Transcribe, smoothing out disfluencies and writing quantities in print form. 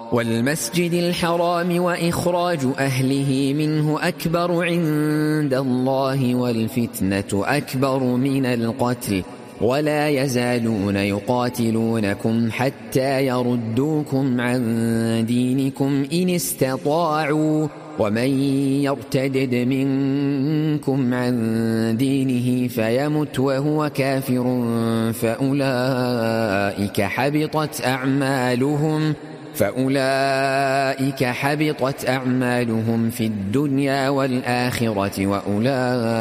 والمسجد الحرام وإخراج أهله منه أكبر عند الله والفتنة أكبر من القتل ولا يزالون يقاتلونكم حتى يردوكم عن دينكم إن استطاعوا ومن يرتدد منكم عن دينه فيمت وهو كافر فأولئك حبطت أعمالهم في الدنيا والآخرة